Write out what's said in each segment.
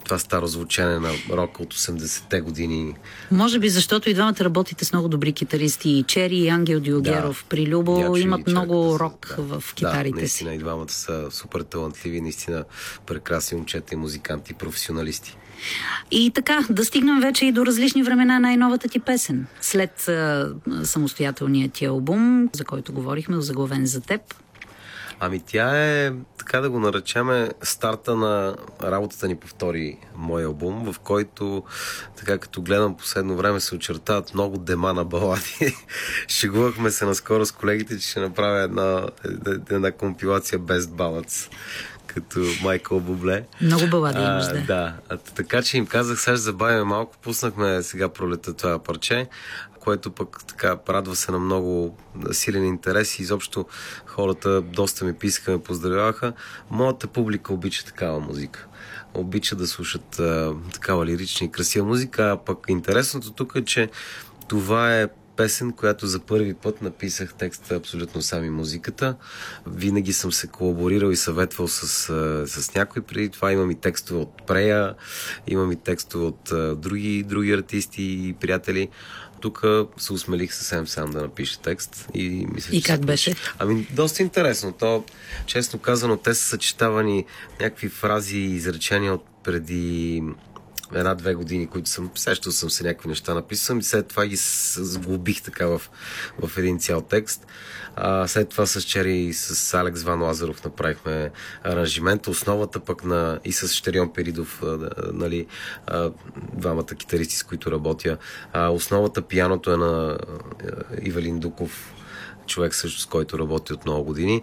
това старо звучене на рока от 80-те години. Може би защото и двамата работите с много добри китаристи. И Чери, и Ангел Дюлгеров. При Любо имат много рок в китарите си. Наистина и двамата са супер талантливи, наистина прекрасни момчета и музиканти, професионалисти. И така, да стигнем вече и до различни времена най-новата ти песен. След самостоятелният ти албум, за който говорихме, озаглавен за теб. Ами тя е, така да го наречеме, старта на работата ни по втори мой албум, в който, така като гледам последно време, се очертават много дема на балади. Шегувахме се наскоро с колегите, че ще направя една компилация Best Ballads, като Майкъл Бубле. Много балади имаш, да. Да, така че им казах, сега ще забавим малко, пуснахме сега пролета това парче, което пък така радва се на много силен интерес и изобщо хората доста ми писаха, ме поздравяваха. Моята публика обича такава музика. Обича да слушат такава лирична и красива музика, а пък интересното тук е, че това е песен, която за първи път написах текста абсолютно сам и музиката. Винаги съм се колаборирал и съветвал с някой. Преди това имам и текстове от Прея, имам и текстове от други артисти и приятели. Тук се усмелих съвсем сам да напиша текст. И мисля, и как беше? Ами, доста интересно. То, честно казано, те са съчетавани някакви фрази и изречения от преди 1-2 години, които сещал съм се някакви неща написам и след това ги сглобих така в един цял текст. След това с Чери и с Алекс Ван Лазаров направихме аранжимента, основата пък и с Щерион Перидов, нали, двамата китаристи, с които работя. Основата пианото е на Ивелин Дуков, човек също с който работи от много години.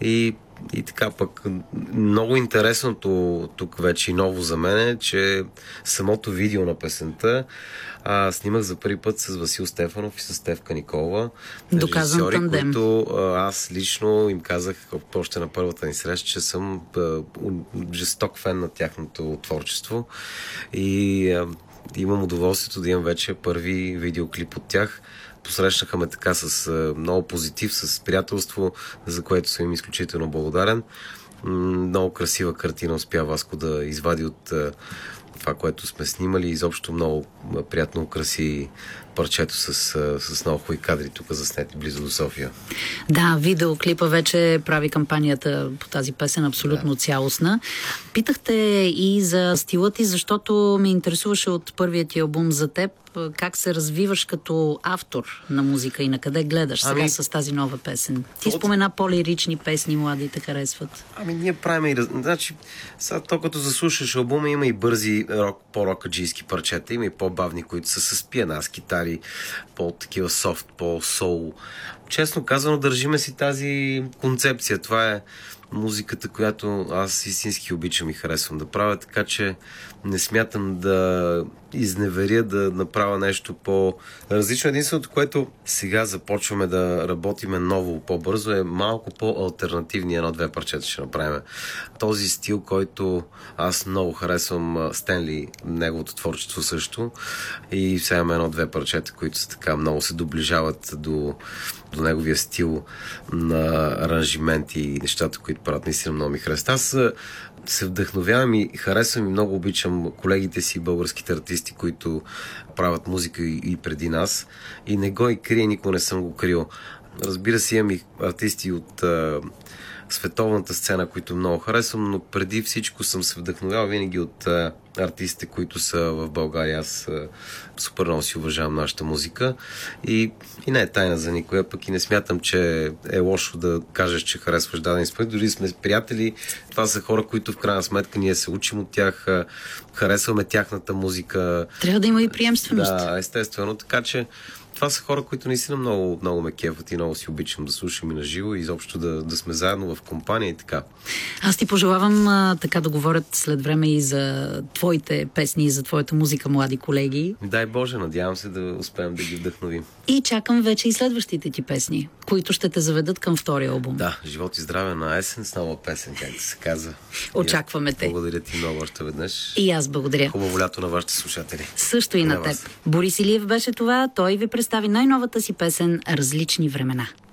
И така пък много интересното тук вече и ново за мен е, че самото видео на песента снимах за първи път с Васил Стефанов и с Стефка Николова. Доказан тандем. Които аз лично им казах още на първата ни среща, че съм жесток фен на тяхното творчество и имам удоволствието да имам вече първи видеоклип от тях. Посрещнаха ме така с много позитив, с приятелство, за което съм им изключително благодарен. Много красива картина успя Васко да извади от това, което сме снимали. Изобщо много приятно украси парчето с много хубави кадри тук заснети близо до София. Да, видеоклипа вече прави кампанията по тази песен абсолютно цялостна. Питахте и за стила ти, защото ме интересуваше от първият ти албум за теб, как се развиваш като автор на музика и на къде гледаш сега с тази нова песен. Ти спомена по-лирични песни, младите харесват. Ние правим и... Значи, сега то като заслушаш албума, има и бързи по-рокаджийски парчета, има и по-бавни, които са с пиана, с китари, по-такива софт, по-соул. Честно казано, държиме си тази концепция. Това е музиката, която аз истински обичам и харесвам да правя, така че не смятам да изневеря да направя нещо по-различно. Единственото, което сега започваме да работиме ново, по-бързо, е малко по-алтернативни 1-2 парчета ще направим. Този стил, който аз много харесвам, Стенли, неговото творчество също, и сега имаме 1-2 парчета, които са така много се доближават до неговия стил на аранжименти и нещата, които правят наистина много ми харесват. Аз се вдъхновявам и харесвам и много обичам колегите си, българските артисти, които правят музика и преди нас. И не го и крия, никога не съм го крил. Разбира се, имам и артисти от световната сцена, които много харесвам, но преди всичко съм се вдъхновял винаги от артистите, които са в България. Аз супер много си уважавам нашата музика и не е тайна за никоя, пък и не смятам, че е лошо да кажеш, че харесваш даден изпълнител. Дори сме приятели, това са хора, които в крайна сметка ние се учим от тях, харесваме тяхната музика. Трябва да има и приемственост. Да, естествено, така че това са хора, които наистина много, много ме кефат и много си обичам да слушам и на живо и изобщо да сме заедно в компания и така. Аз ти пожелавам така да говорят след време и за твоите песни и за твоята музика, млади колеги. Дай Боже, надявам се да успеем да ги вдъхновим. И чакам вече и следващите ти песни, които ще те заведат към втория албум. Да, живот и здраве на есен с нова песен, както се казва. Очакваме те. Благодаря ти много още веднъж. И аз благодаря. Хубаво лято на вашите слушатели. Също и на теб. Борис Илиев беше това. Той ви представи най-новата си песен "Различни времена".